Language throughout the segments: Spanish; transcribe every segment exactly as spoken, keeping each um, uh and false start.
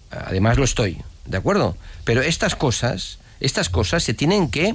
además lo estoy, ¿de acuerdo? Pero estas cosas, estas cosas se tienen que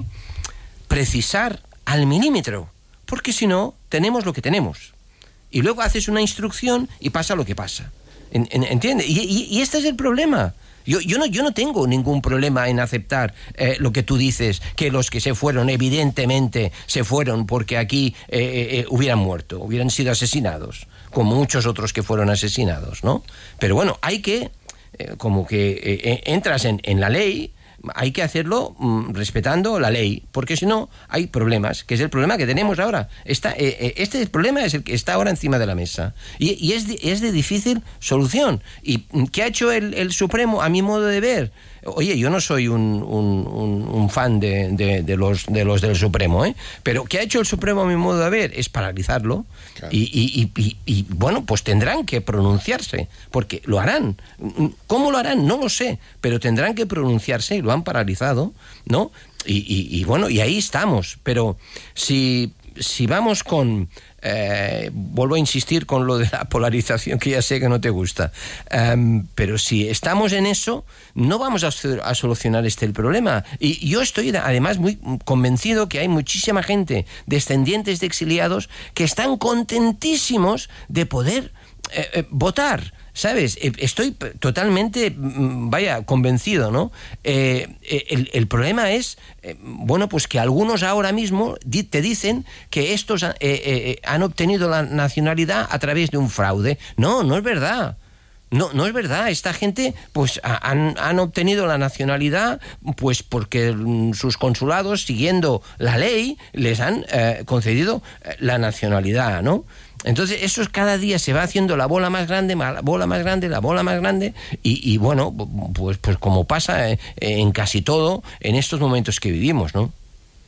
precisar al milímetro, porque si no, tenemos lo que tenemos. Y luego haces una instrucción y pasa lo que pasa. En, en, ¿Entiendes? Y, y, y este es el problema. Yo, yo, no, yo no tengo ningún problema en aceptar eh, lo que tú dices, que los que se fueron, evidentemente, se fueron porque aquí eh, eh, hubieran muerto, hubieran sido asesinados, como muchos otros que fueron asesinados, ¿no? Pero bueno, hay que, eh, como que eh, entras en, en la ley, hay que hacerlo mm, respetando la ley, porque si no hay problemas, que es el problema que tenemos ahora. Esta, eh, eh, este problema es el que está ahora encima de la mesa y, y es, de, es de difícil solución. ¿Y qué ha hecho el, el Supremo, a mi modo de ver? Oye, yo no soy un, un, un, un fan de, de, de, los, de los del Supremo, ¿eh? Pero ¿qué ha hecho el Supremo, a mi modo de ver? Es paralizarlo. Claro. Y, y, y, y, y, bueno, pues tendrán que pronunciarse, porque lo harán. ¿Cómo lo harán? No lo sé, pero tendrán que pronunciarse y lo han paralizado, ¿no? Y, y, y bueno, y ahí estamos. Pero si, si vamos con... Eh, vuelvo a insistir con lo de la polarización, que ya sé que no te gusta, um, pero si estamos en eso, no vamos a, a solucionar este el problema. Y yo estoy además muy convencido que hay muchísima gente, descendientes de exiliados, que están contentísimos de poder eh, eh, votar. ¿Sabes? Estoy totalmente, vaya, convencido, ¿no? Eh, el, el problema es, eh, bueno, pues que algunos ahora mismo di, te dicen que estos eh, eh, han obtenido la nacionalidad a través de un fraude. No, no es verdad. No, no es verdad. Esta gente pues han, han obtenido la nacionalidad pues porque sus consulados, siguiendo la ley, les han eh, concedido la nacionalidad, ¿no? Entonces eso cada día se va haciendo la bola más grande, la bola más grande, la bola más grande y, y bueno, pues, pues como pasa en casi todo en estos momentos que vivimos, ¿no?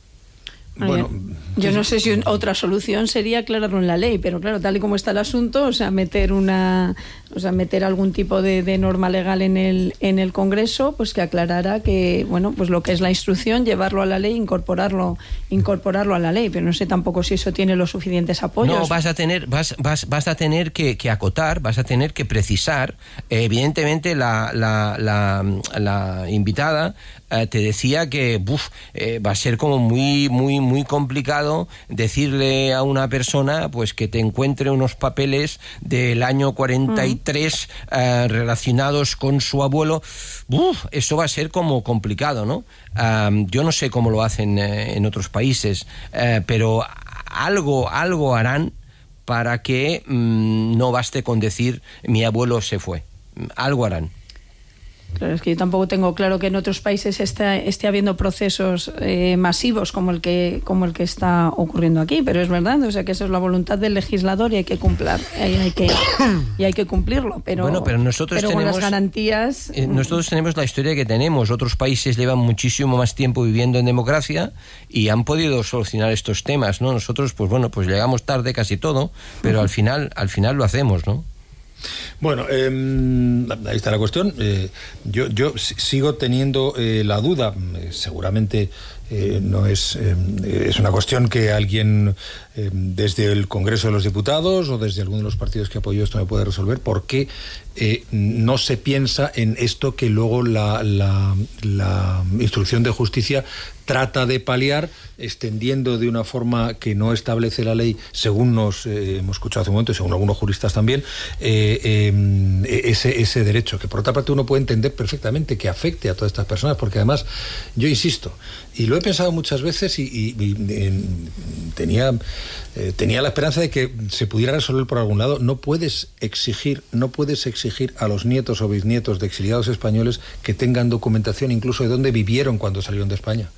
Bueno, yo no sé si otra solución sería aclararlo en la ley, pero claro, tal y como está el asunto, o sea, meter una, o sea, meter algún tipo de, de norma legal en el en el Congreso, pues que aclarara que, bueno, pues lo que es la instrucción, llevarlo a la ley, incorporarlo, incorporarlo a la ley, pero no sé tampoco si eso tiene los suficientes apoyos. No, vas a tener, vas, vas, vas a tener que, que acotar, vas a tener que precisar. Eh, evidentemente, la, la, la, la invitada eh, te decía que uf, eh, va a ser como muy, muy muy complicado decirle a una persona pues que te encuentre unos papeles del año cuarenta y tres mm. uh, relacionados con su abuelo. Uf, eso va a ser como complicado, ¿no? Uh, yo no sé cómo lo hacen uh, en otros países, uh, pero algo, algo harán para que um, no baste con decir mi abuelo se fue. Algo harán. Claro, es que yo tampoco tengo claro que en otros países esté, esté habiendo procesos eh, masivos como el que como el que está ocurriendo aquí, pero es verdad, o sea que esa es la voluntad del legislador y hay que cumplir, hay, hay que y hay que cumplirlo, pero bueno, pero nosotros pero tenemos con las garantías. Eh, nosotros tenemos la historia que tenemos. Otros países llevan muchísimo más tiempo viviendo en democracia y han podido solucionar estos temas, ¿no? Nosotros, pues bueno, pues llegamos tarde casi todo, pero uh-huh. al final, al final lo hacemos, ¿no? Bueno, eh, ahí está la cuestión. Eh, yo, yo sigo teniendo eh, la duda, eh, seguramente eh, no es, eh, es una cuestión que alguien eh, desde el Congreso de los Diputados o desde alguno de los partidos que apoyó esto me puede resolver, por qué eh, no se piensa en esto que luego la, la, la instrucción de justicia trata de paliar, extendiendo de una forma que no establece la ley, según nos eh, hemos escuchado hace un momento y según algunos juristas también, eh, eh, ese, ese derecho, que por otra parte uno puede entender perfectamente que afecte a todas estas personas, porque además, yo insisto, y lo he pensado muchas veces y, y, y eh, tenía, eh, tenía la esperanza de que se pudiera resolver por algún lado. No puedes exigir, no puedes exigir a los nietos o bisnietos de exiliados españoles que tengan documentación incluso de dónde vivieron cuando salieron de España.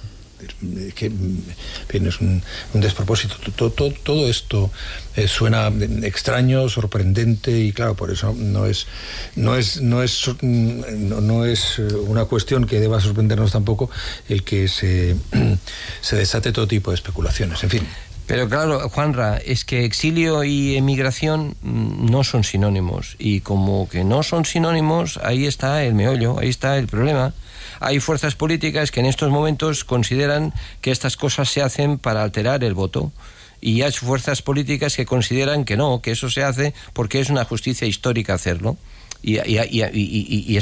Que es un, un despropósito. Todo, todo, todo esto eh, suena extraño, sorprendente y claro, por eso no es no es no es no, no es una cuestión que deba sorprendernos tampoco el que se se desate todo tipo de especulaciones. En fin. Pero claro, Juanra, es que exilio y emigración no son sinónimos y como que no son sinónimos, ahí está el meollo, ahí está el problema. Hay fuerzas políticas que en estos momentos consideran que estas cosas se hacen para alterar el voto y hay fuerzas políticas que consideran que no, que eso se hace porque es una justicia histórica hacerlo y, y, y, y, y,